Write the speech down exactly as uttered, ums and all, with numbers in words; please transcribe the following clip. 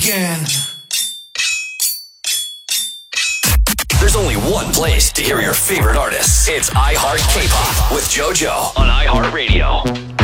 again. There's only one place to hear your favorite artists. It's iHeart K-Pop with JoJo on iHeartRadio.